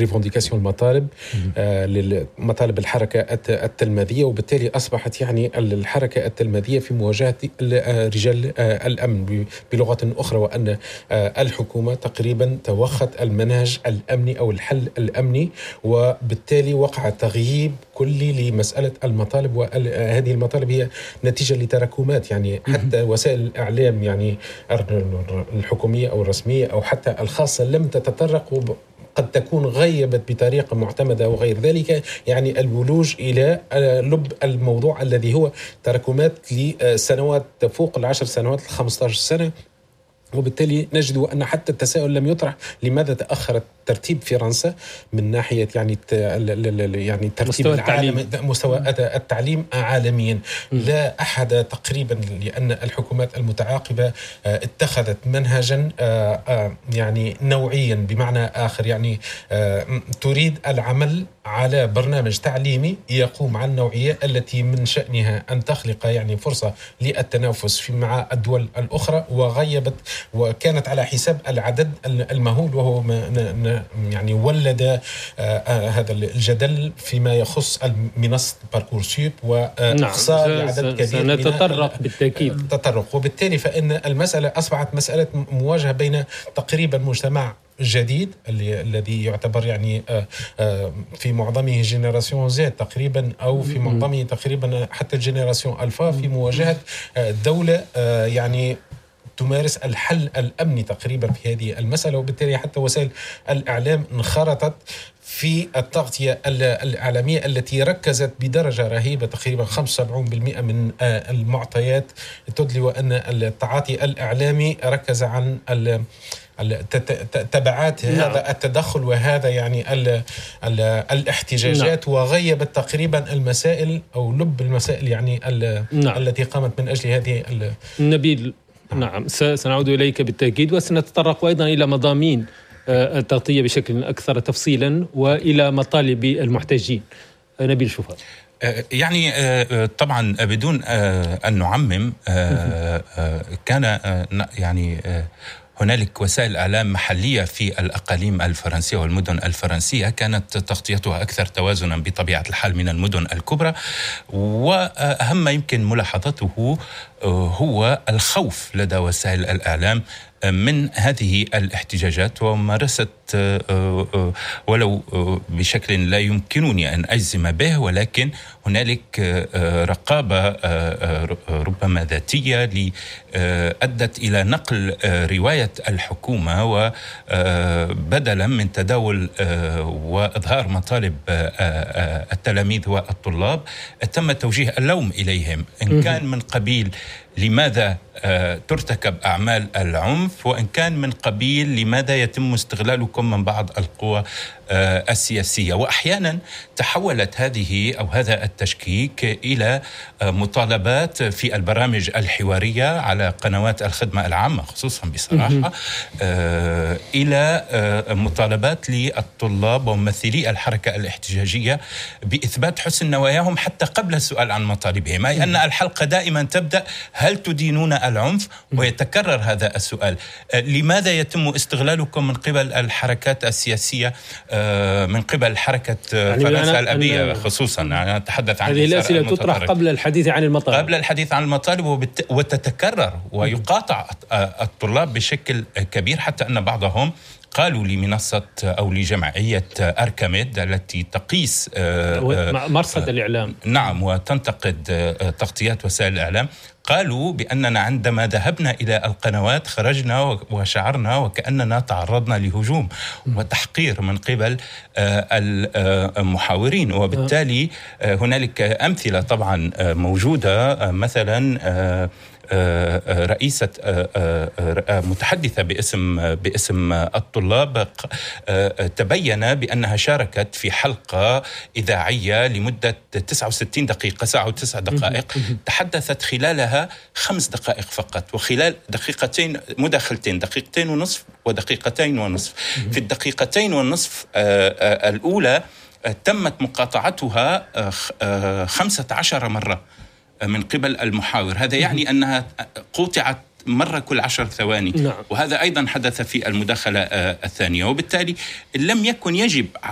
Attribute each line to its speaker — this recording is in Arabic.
Speaker 1: الريفونديكاسيون المطالب للمطالب الحركة التلماذية، وبالتالي أصبحت يعني الحركة التلماذية في مواجهة رجال الأمن بلغة أخرى، وأن الحكومة تقريبا توخت المنهج الأمني أو الحل الأمني، وبالتالي وقع تغييب كلي لمسألة المطالب. وهذه المطالب هي نتيجة لتراكمات، يعني حتى وسائل الإعلام يعني الحكومية أو الرسمية أو حتى الخاصة لم تتطرق، قد تكون غيبت بطريقة معتمدة وغير ذلك، يعني الولوج إلى لب الموضوع الذي هو تراكمات لسنوات تفوق 10 سنوات 15 سنة. وبالتالي نجد أن حتى التساؤل لم يطرح لماذا تأخرت ترتيب فرنسا من ناحية يعني ترتيب العالم مستوى التعليم عالميا. لا أحد تقريبا، لأن الحكومات المتعاقبة اتخذت منهجا يعني نوعيا، بمعنى آخر يعني تريد العمل على برنامج تعليمي يقوم على النوعية التي من شأنها أن تخلق يعني فرصة للتنافس مع الدول الأخرى، وغيبت وكانت على حساب العدد المهول، وهو يعني ولد هذا الجدل فيما يخص منصة باركورسوب وإقصاء عدد كبير.
Speaker 2: سنتطرق بالتأكيد
Speaker 1: تطرق، وبالتالي فإن المسألة أصبحت مسألة مواجهة بين تقريبا مجتمع جديد الذي يعتبر يعني في معظمه جينيراسيون زد تقريبا، أو في معظمه تقريبا حتى الجينيراسيون ألفا، في مواجهة دولة يعني تمارس الحل الأمني تقريبا في هذه المسألة. وبالتالي حتى وسائل الإعلام انخرطت في التغطية الإعلامية التي ركزت بدرجة رهيبة، تقريبا 75% من المعطيات تدلي أن التعاطي الإعلامي ركز عن تبعات هذا التدخل وهذا يعني الاحتجاجات، وغيبت تقريبا المسائل أو لب المسائل يعني التي قامت من أجل هذه
Speaker 2: نبيل. نعم، سنعود إليك بالتأكيد، وسنتطرق أيضا إلى مضامين التغطية بشكل أكثر تفصيلا وإلى مطالب المحتجين. نبيل شوفان.
Speaker 3: يعني طبعا بدون أن نعمم، كان يعني هنالك وسائل إعلام محلية في الأقاليم الفرنسية والمدن الفرنسية كانت تغطيتها أكثر توازنا بطبيعة الحال من المدن الكبرى، وأهم ما يمكن ملاحظته هو الخوف لدى وسائل الإعلام من هذه الاحتجاجات، ومارست ولو بشكل لا يمكنني أن أجزم به، ولكن هنالك رقابة ربما ذاتية أدت إلى نقل رواية الحكومة، وبدلا من تداول وإظهار مطالب التلاميذ والطلاب تم توجيه اللوم إليهم، إن كان من قبيل لماذا ترتكب أعمال العنف، وإن كان من قبيل لماذا يتم استغلالكم من بعض القوى السياسية. وأحيانا تحولت هذه أو هذا التشكيك إلى مطالبات في البرامج الحوارية على قنوات الخدمة العامة خصوصا بصراحة، إلى مطالبات للطلاب وممثلي الحركة الاحتجاجية بإثبات حسن نواياهم حتى قبل السؤال عن مطالبهم، أي أن الحلقة دائما تبدأ: هل تدينون العنف؟ ويتكرر هذا السؤال. لماذا يتم استغلالكم من قبل الحركات السياسية، من قبل حركة فرنسا الأبية خصوصا؟ أنا أتحدث عن
Speaker 2: هذه الأسئلة تطرح قبل الحديث عن المطالب،
Speaker 3: وتتكرر ويقاطع الطلاب بشكل كبير، حتى أن بعضهم قالوا لمنصة أو لجمعية أركاميد التي تقيس
Speaker 2: مرصد الإعلام،
Speaker 3: نعم، وتنتقد تغطيات وسائل الإعلام، قالوا بأننا عندما ذهبنا إلى القنوات خرجنا وشعرنا وكأننا تعرضنا لهجوم وتحقير من قبل المحاورين. وبالتالي هنالك أمثلة طبعا موجودة، مثلا رئيسة متحدثة باسم الطلاب تبين بأنها شاركت في حلقة إذاعية لمدة 69 دقيقة، ساعة و9 دقائق، تحدثت خلالها 5 دقائق فقط، وخلال دقيقتين مداخلتين، 2.5 ودقيقتين 2.5. في 2.5 الأولى تمت مقاطعتها 15 مرة من قبل المحاور. هذا يعني أنها قطعت مرة كل 10 ثواني.
Speaker 2: نعم.
Speaker 3: وهذا أيضا حدث في المداخلة الثانية. وبالتالي لم يكن يجب